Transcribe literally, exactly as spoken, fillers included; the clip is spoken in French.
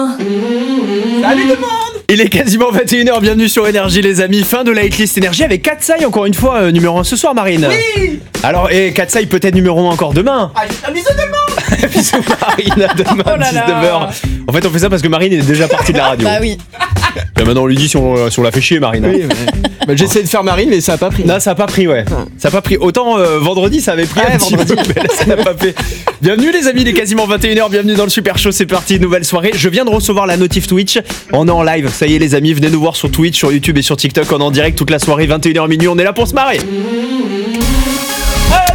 Salut tout le monde. Il est quasiment vingt et une heures, bienvenue sur Énergie les amis, fin de la hitlist Énergie avec Katsai encore une fois euh, numéro un ce soir Marine. Oui. Alors et Katsai peut-être numéro un encore demain. Allez, un bisou tout le monde. Bisous Marine, à demain Oh là là. dix-neuf heures. En fait on fait ça parce que Marine est déjà partie de la radio. Bah oui. Et maintenant on lui dit si on, si on l'a fait chier Marine. Oui, mais... bah, j'essaie de faire Marine, mais ça a pas pris. Non, ça a pas pris, ouais. Ça a pas pris. Autant euh, vendredi, ça avait pris Ouais, un petit vendredi. peu, mais là, ça n'a pas fait. Bienvenue les amis, il est quasiment vingt et une heures, bienvenue dans le Super Show, c'est parti, nouvelle soirée. Je viens de recevoir la notif Twitch, on est en live, ça y est les amis, venez nous voir sur Twitch, sur YouTube et sur TikTok, on est en direct toute la soirée, vingt et une heures minuit, on est là pour se marrer.